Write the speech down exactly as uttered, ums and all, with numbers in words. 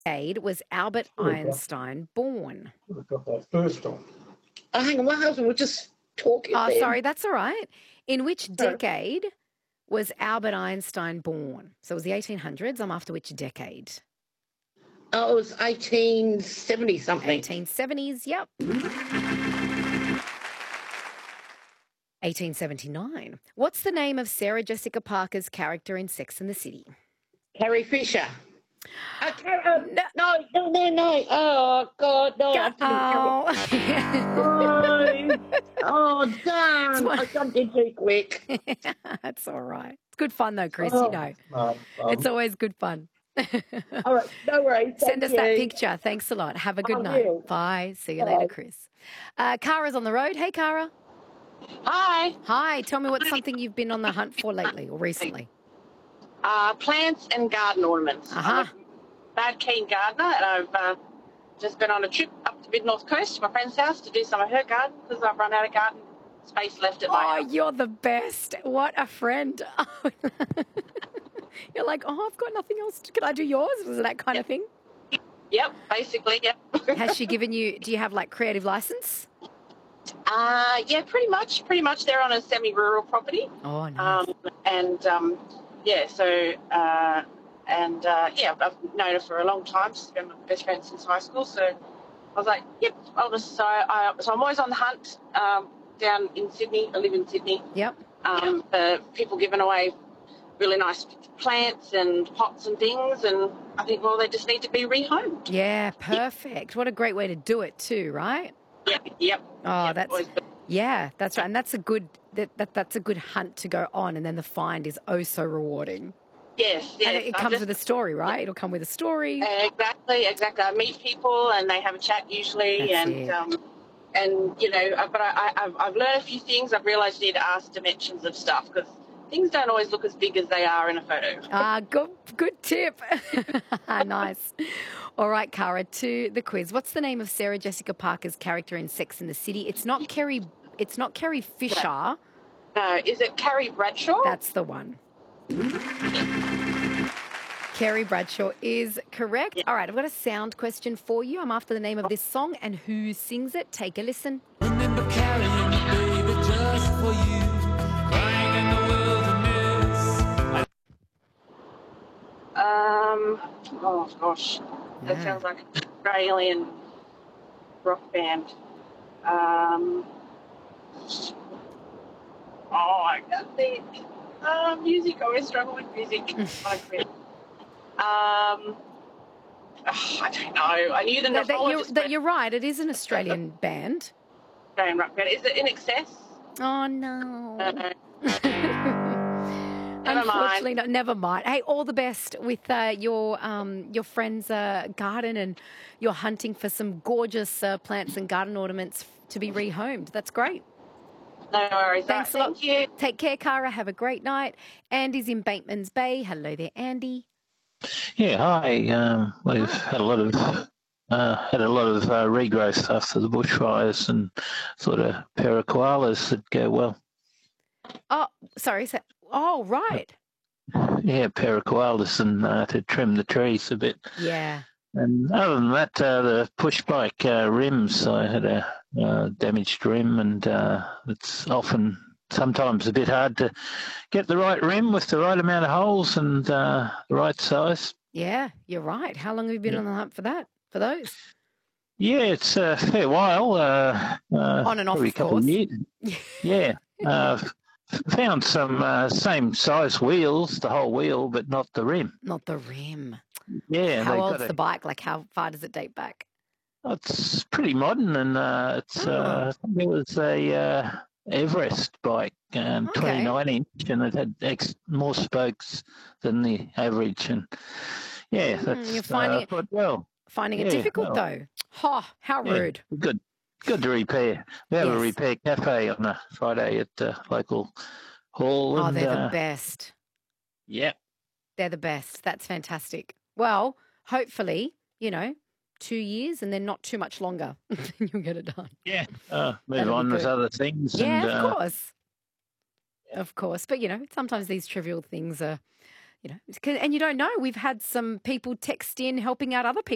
decade was Albert Einstein born? I got that first one. Oh, hang on, my husband was just talking. Oh, then. sorry, that's all right. In which Sorry. decade was Albert Einstein born? So it was the eighteen hundreds. I'm after which decade? Oh, it was eighteen seventy something. eighteen seventies, yep. eighteen seventy-nine. What's the name of Sarah Jessica Parker's character in Sex and the City? Carrie Fisher. Uh, Car- uh, No. no, no, no, no. Oh, God, no. I'm thinking Carrie- Oh. Oh, damn. what- I jumped in too quick. That's all right. It's good fun though, Chris, Oh. you know. Um, um, It's always good fun. All right, no worries. Send Thank us that you. picture. Thanks a lot. Have a good I night. will. Bye. See you Bye. later, Chris. Uh, Kara's on the road. Hey, Kara. Hi. Hi. Tell me what's something you've been on the hunt for lately or recently. Uh, plants and garden ornaments. Uh-huh. I'm a bad keen gardener, and I've uh, just been on a trip up to mid North Coast to my friend's house to do some of her garden because I've run out of garden space left at my Oh, house. you're the best. What a friend. You're like, oh, I've got nothing else. Can I do yours? Was it that kind of thing? Yep, basically, yep. Has she given you, do you have like creative license? uh, yeah, pretty much. Pretty much. They're on a semi-rural property, Oh, nice. um, and um, yeah, so uh, and uh, yeah, I've known her for a long time. She's been my best friend since high school. So I was like, yep, I'll just. So I, so I'm always on the hunt um, down in Sydney. I live in Sydney. Yep. Um, for people giving away really nice plants and pots and things, and I think, well, they just need to be rehomed. Yeah, perfect. What a great way to do it too, right? Yep, yep. Oh, yep, that's always good. yeah, that's right, and that's a good that, that that's a good hunt to go on, and then the find is oh so rewarding. Yes, yes. And it, it I'm comes just- with a story, right? It'll come with a story. Exactly, exactly. I meet people and they have a chat usually, That's and it. um, and you know, uh, but I, I, I've, I've learned a few things. I've realised you need to ask dimensions of stuff because things don't always look as big as they are in a photo. Ah, good, good tip. Nice. All right, Kara, to the quiz. What's the name of Sarah Jessica Parker's character in Sex and the City? It's not Carrie. It's not Carrie Fisher. No, is it Carrie Bradshaw? That's the one. Carrie Bradshaw is correct. All right, I've got a sound question for you. I'm after the name of this song and who sings it. Take a listen. Remember carrying me, baby, just for you, crying in the wilderness. Um, oh gosh, that Yeah. sounds like an Australian rock band. Um, oh, I can't think. Uh, music, I always struggle with music. I quit. um, oh, I don't know. I knew the That, that, you're, nephrologist that you're right. It is an Australian band. Australian rock band. Is it In Excess? Oh, no. Uh, Never Unfortunately, mind. not. Never mind. Hey, all the best with uh, your um, your friend's uh, garden, and you're hunting for some gorgeous uh, plants and garden ornaments f- to be rehomed. That's great. No worries. Thanks a Right, lot. Thank you. Take care, Cara. Have a great night. Andy's in Bateman's Bay. Hello there, Andy. Yeah, hi. Um, we've had a lot of uh, had a lot of uh, regrowth after the bushfires, and thought a pair of koalas would go well. Oh, sorry. So, oh, right. Yeah, a pair of koalas, and uh, to trim the trees a bit. Yeah. And other than that, uh, the push bike uh, rims, I had a uh, damaged rim, and uh, it's often sometimes a bit hard to get the right rim with the right amount of holes and uh, the right size. Yeah, you're right. How long have you been Yeah. on the hunt for that? For those? Yeah, it's a fair while. Uh, uh, On and off, probably of a couple course. of years. Yeah. Uh, f- found some uh, same size wheels, the whole wheel, but not the rim. Not the rim. Yeah. How they old's got the a, bike? Like, how far does it date back? It's pretty modern, and uh, it's uh, I think it was a uh, Everest bike, um, Okay. twenty-nine inch, and it had ex- more spokes than the average. And yeah, Mm, that's you're finding uh, it- I thought, well, Finding it Yeah, difficult, well, though. Oh, how yeah, rude. good. Good to repair. We have Yes. a repair cafe on a Friday at the local hall. Oh, and, they're the uh, best. Yeah. They're the best. That's fantastic. Well, hopefully, you know, two years and then not too much longer. You'll get it done. Yeah. Uh, move That'll be on with good. other things. Yeah, and, of uh, course. Of course. But, you know, sometimes these trivial things are, you know, and you don't know. We've had some people text in helping out other people.